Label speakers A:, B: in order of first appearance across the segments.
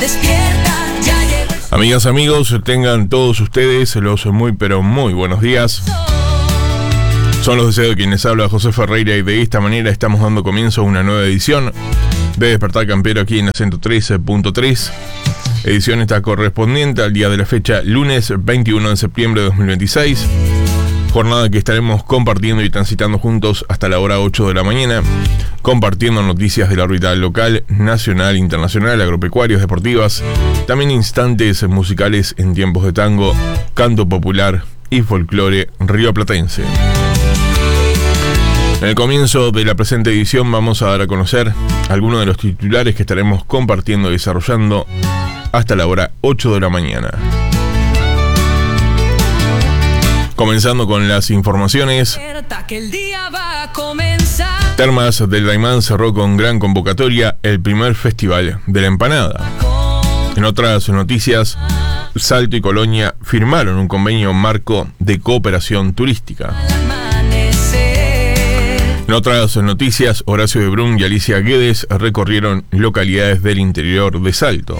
A: Amigas, amigos, tengan todos ustedes los muy pero muy buenos días. Son los deseos de quienes habla José Ferreira, y de esta manera estamos dando comienzo a una nueva edición de Despertar Campero aquí en la 113.3. Edición esta correspondiente al día de la fecha, lunes 21 de septiembre de 2026. Jornada que estaremos compartiendo y transitando juntos hasta la hora 8 de la mañana, compartiendo noticias de la órbita local, nacional, internacional, agropecuarias, deportivas, también instantes musicales en tiempos de tango, canto popular y folclore rioplatense. En el comienzo de la presente edición vamos a dar a conocer algunos de los titulares que estaremos compartiendo y desarrollando hasta la hora 8 de la mañana. Comenzando con las informaciones. Termas del Daymán cerró con gran convocatoria el primer festival de la empanada. En otras noticias, Salto y Colonia firmaron un convenio marco de cooperación turística. En otras noticias, Horacio de Brun y Alicia Guedes recorrieron localidades del interior de Salto.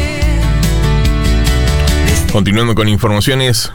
A: Continuando con informaciones.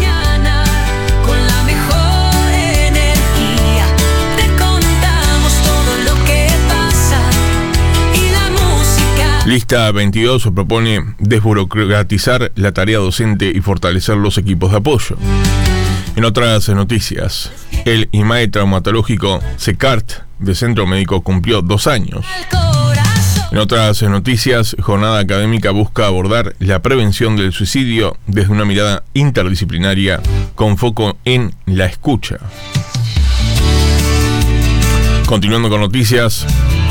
A: Lista 22 propone desburocratizar la tarea docente y fortalecer los equipos de apoyo. En otras noticias, el IMAE traumatológico CECART de Centro Médico cumplió 2 años. En otras noticias, jornada académica busca abordar la prevención del suicidio desde una mirada interdisciplinaria con foco en la escucha. Continuando con noticias.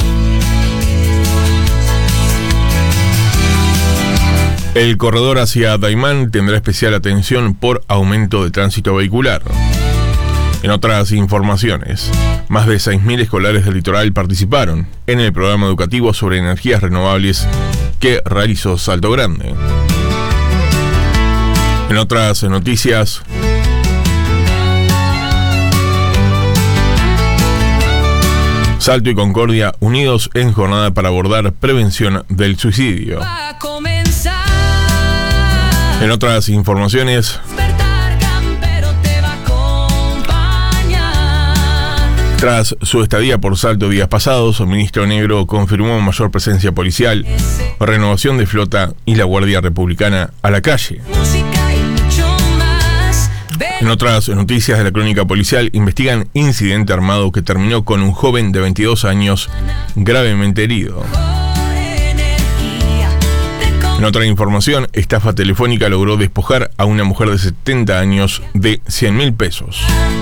A: El corredor hacia Daymán tendrá especial atención por aumento de tránsito vehicular. En otras informaciones, más de 6.000 escolares del litoral participaron en el programa educativo sobre energías renovables que realizó Salto Grande. En otras noticias, Salto y Concordia unidos en jornada para abordar prevención del suicidio. En otras informaciones, tras su estadía por Salto días pasados, el ministro Negro confirmó mayor presencia policial, renovación de flota y la Guardia Republicana a la calle. En otras noticias de la crónica policial, investigan incidente armado que terminó con un joven de 22 años gravemente herido. En otra información, estafa telefónica logró despojar a una mujer de 70 años de 100.000 pesos.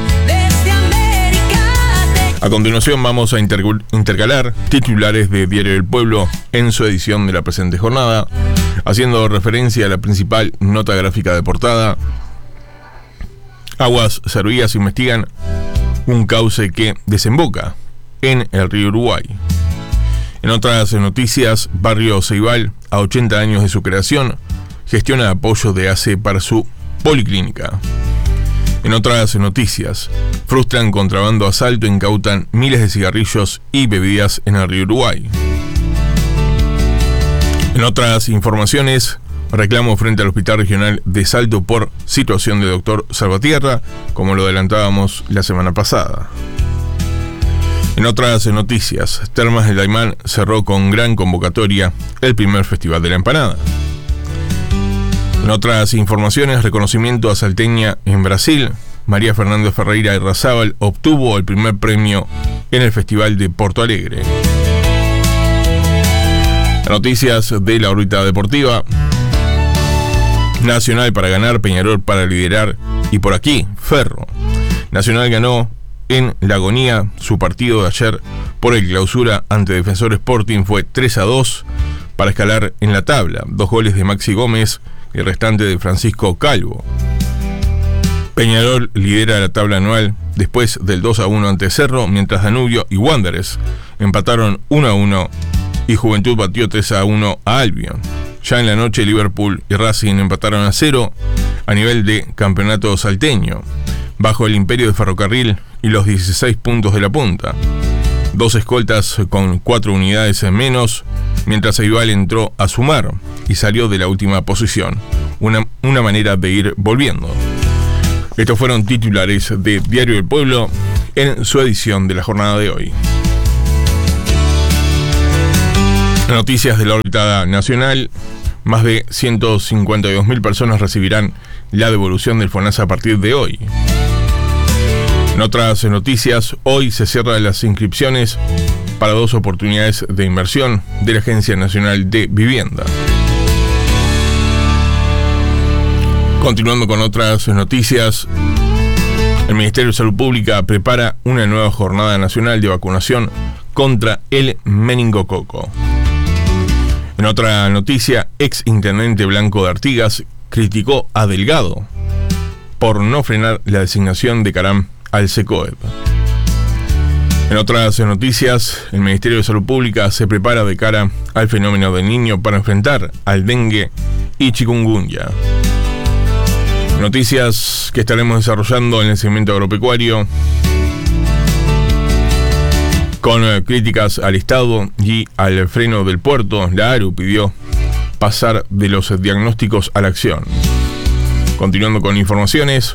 A: A continuación vamos a intercalar titulares de Diario del Pueblo en su edición de la presente jornada, haciendo referencia a la principal nota gráfica de portada. Aguas Servidas investigan un cauce que desemboca en el río Uruguay. En otras noticias, Barrio Ceibal, a 80 años de su creación, gestiona apoyo de ACE para su policlínica. En otras noticias, frustran contrabando a Salto, incautan miles de cigarrillos y bebidas en el río Uruguay. En otras informaciones, reclamo frente al Hospital Regional de Salto por situación de doctor Salvatierra, como lo adelantábamos la semana pasada. En otras noticias, Termas del Daymán cerró con gran convocatoria el primer festival de la empanada. En otras informaciones, reconocimiento a salteña en Brasil. María Fernanda Ferreira Irrazábal obtuvo el primer premio en el Festival de Porto Alegre. Noticias de la órbita deportiva. Nacional para ganar, Peñarol para liderar y por aquí, Ferro. Nacional ganó en La Agonía su partido de ayer por el clausura ante Defensor Sporting, fue 3-2 para escalar en la tabla. 2 goles de Maxi Gómez y el restante de Francisco Calvo. Peñarol lidera la tabla anual después del 2-1 ante Cerro, mientras Danubio y Wanderers empataron 1-1 y Juventud batió 3-1 a Albion. Ya en la noche, Liverpool y Racing empataron a 0 a nivel de campeonato salteño, bajo el imperio de Ferrocarril y los 16 puntos de la punta. 2 escoltas con 4 unidades en menos mientras Ceibal entró a sumar y salió de la última posición. Una manera de ir volviendo. Estos fueron titulares de Diario del Pueblo en su edición de la jornada de hoy. Noticias de la órbita nacional. Más de 152.000 personas recibirán la devolución del FONASA a partir de hoy. En otras noticias, hoy se cierran las inscripciones para 2 oportunidades de inversión de la Agencia Nacional de Vivienda. Continuando con otras noticias, el Ministerio de Salud Pública prepara una nueva jornada nacional de vacunación contra el meningococo. En otra noticia, ex intendente Blanco de Artigas criticó a Delgado por no frenar la designación de Caram al SECOEP. En otras noticias, el Ministerio de Salud Pública se prepara de cara al fenómeno del Niño para enfrentar al dengue y chikungunya. Noticias que estaremos desarrollando en el segmento agropecuario, con críticas al Estado y al freno del puerto. La ARU pidió pasar de los diagnósticos a la acción. Continuando con informaciones,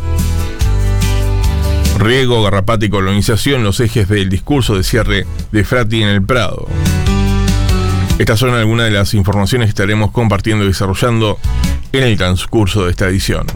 A: riego, garrapata y colonización, los ejes del discurso de cierre de Frati en el Prado. Estas son algunas de las informaciones que estaremos compartiendo y desarrollando en el transcurso de esta edición.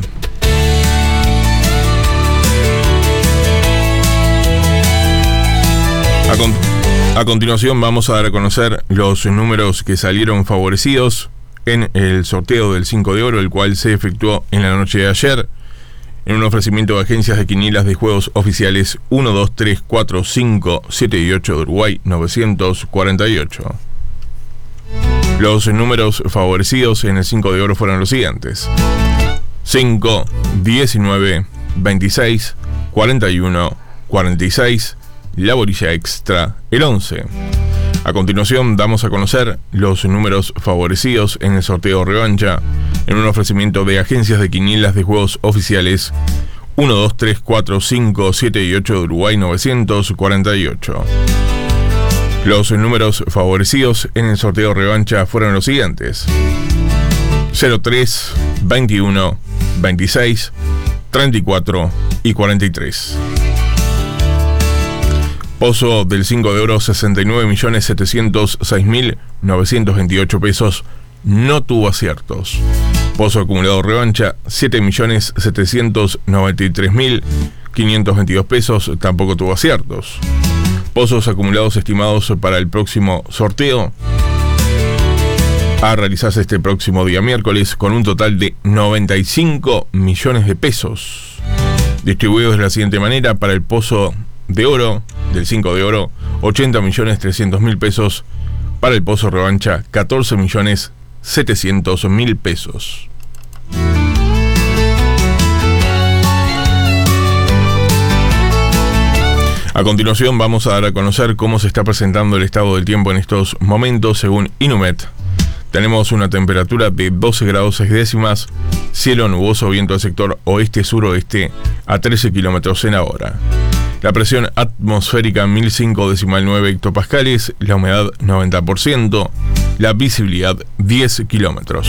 A: A continuación vamos a dar a conocer los números que salieron favorecidos en el sorteo del 5 de oro, el cual se efectuó en la noche de ayer, en un ofrecimiento de agencias de quinielas de juegos oficiales 1, 2, 3, 4, 5, 7 y 8 de Uruguay 948. Los números favorecidos en el 5 de oro fueron los siguientes: 5, 19, 26, 41, 46, la bolilla extra, el 11. A continuación damos a conocer los números favorecidos en el sorteo revancha, en un ofrecimiento de agencias de quinielas de juegos oficiales 1, 2, 3, 4, 5, 7 y 8 de Uruguay 948. Los números favorecidos en el sorteo revancha fueron los siguientes: 03, 21, 26, 34 y 43. Pozo del 5 de oro, 69.706.928 pesos, no tuvo aciertos. Pozo acumulado revancha, 7.793.522 pesos, tampoco tuvo aciertos. Pozos acumulados estimados para el próximo sorteo a realizarse este próximo día miércoles, con un total de 95 millones de pesos, distribuidos de la siguiente manera: para el pozo de oro del 5 de oro, 80.300.000 pesos; para el pozo revancha, 14.700.000 pesos. A continuación vamos a dar a conocer cómo se está presentando el estado del tiempo en estos momentos según Inumet. Tenemos una temperatura de 12 grados 6 décimas, cielo nuboso, viento del sector oeste-suroeste a 13 kilómetros en la hora. La presión atmosférica 1005,9 hectopascales, la humedad 90%, la visibilidad 10 kilómetros.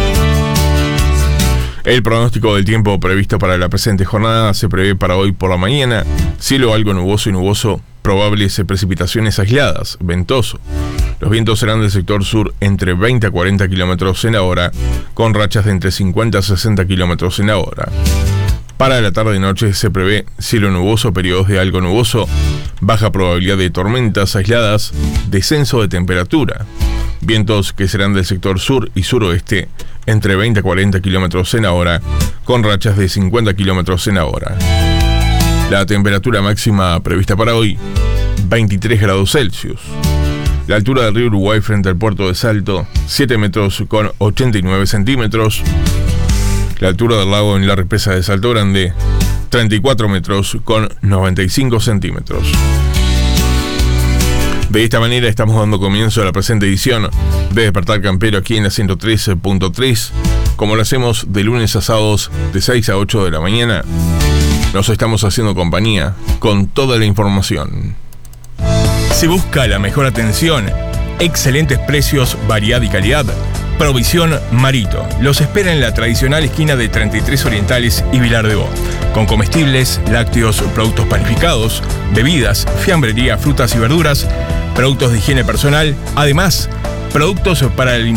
A: El pronóstico del tiempo previsto para la presente jornada se prevé para hoy por la mañana: cielo algo nuboso y nuboso, probables precipitaciones aisladas, ventoso. Los vientos serán del sector sur entre 20 a 40 kilómetros en la hora, con rachas de entre 50 a 60 kilómetros en la hora. Para la tarde y noche se prevé cielo nuboso, periodos de algo nuboso, baja probabilidad de tormentas aisladas, descenso de temperatura. Vientos que serán del sector sur y suroeste entre 20 a 40 kilómetros en la hora, con rachas de 50 kilómetros en la hora. La temperatura máxima prevista para hoy, 23 grados Celsius. La altura del río Uruguay frente al puerto de Salto, 7 metros con 89 centímetros. La altura del lago en la represa de Salto Grande, 34 metros con 95 centímetros. De esta manera estamos dando comienzo a la presente edición de Despertar Campero aquí en la 103.3, como lo hacemos de lunes a sábados de 6 a 8 de la mañana. Nos estamos haciendo compañía con toda la información. Si busca la mejor atención
B: Excelentes precios, variedad y calidad. Provisión Marito. Los espera en la tradicional esquina de 33 Orientales y Vilar de Bo. Con comestibles, lácteos, productos panificados, bebidas, fiambrería, frutas y verduras, productos de higiene personal. Además, productos para el